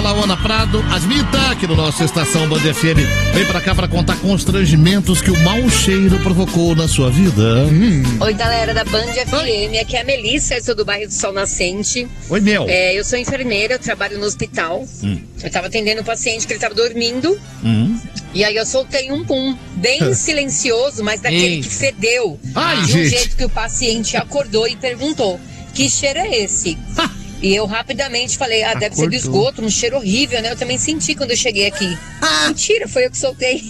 Luana Prado, Asmita, aqui no nosso Estação Band FM. Vem pra cá pra contar constrangimentos que o mau cheiro provocou na sua vida. Oi, galera da Band FM, aqui é a Melissa, eu sou do bairro do Sol Nascente. Oi, Mel. Eu sou enfermeira, eu trabalho no hospital. Eu tava atendendo um paciente que ele tava dormindo. E aí eu soltei um pum, bem silencioso, mas daquele que fedeu. Ai, de um gente. jeito que o paciente acordou e perguntou, que cheiro é esse? E eu rapidamente falei, deve ser do esgoto, um cheiro horrível, né? Eu também senti quando eu cheguei aqui. Mentira, foi eu que soltei.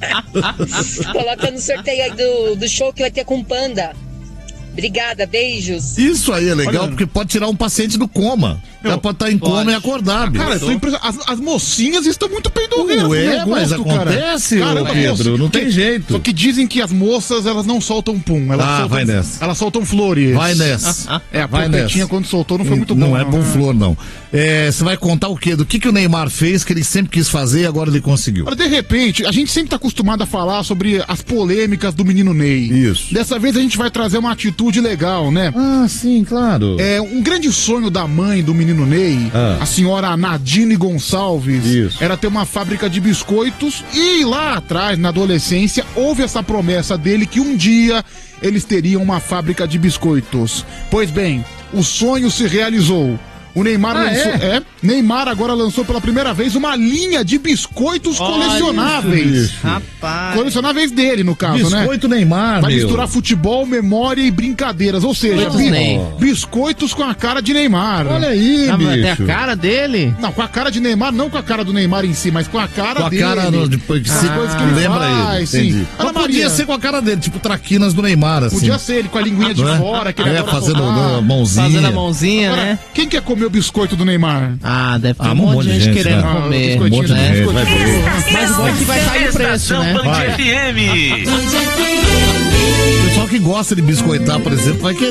Coloca no sorteio aí do show que vai ter com Panda. Obrigada, beijos. Isso aí é legal, porque pode tirar um paciente do coma. Ela pode estar em coma e acordar, bicho. Cara, eu tô impressionado. As mocinhas estão muito peidorreiras. Mas acontece, Caramba, Pedro, não tem jeito. Só que dizem que as moças, elas não soltam pum. Elas vai nessa. Elas soltam flores. Vai nessa. A vai Petinha, quando soltou, não foi muito bom. Não é bom flor, não. Você vai contar o quê? Do que o Neymar fez, que ele sempre quis fazer e agora ele conseguiu? Olha, de repente, a gente sempre tá acostumado a falar sobre as polêmicas do menino Ney. Isso. Dessa vez a gente vai trazer uma atitude legal, né? Sim, claro. Um grande sonho da mãe do menino Ney, a senhora Nadine Gonçalves, era ter uma fábrica de biscoitos, e lá atrás, na adolescência, houve essa promessa dele que um dia eles teriam uma fábrica de biscoitos. Pois bem, o sonho se realizou. O Neymar Neymar agora lançou pela primeira vez uma linha de biscoitos colecionáveis. Rapaz. Colecionáveis dele, no caso, né? Biscoito Neymar, vai misturar futebol, memória e brincadeiras. Ou seja, biscoitos com a cara de Neymar. Olha aí, bicho. Tem a cara dele? Não, com a cara de Neymar, não com a cara do Neymar em si, mas com a cara dele. Com a cara depois que coisa que ele lembra faz, ele. sim. Mas podia ser com a cara dele, tipo traquinas do Neymar, assim. Podia ser ele com a linguinha de fora. Que ele fazendo a mãozinha. Fazendo a mãozinha, agora, né? Quem quer comer o biscoito do Neymar? Deve ter um monte de gente querendo comer. Um monte de gente, vai comer. Mas o bom é que vai cair o preço, né? O pessoal que gosta de biscoitar, por exemplo, vai querer.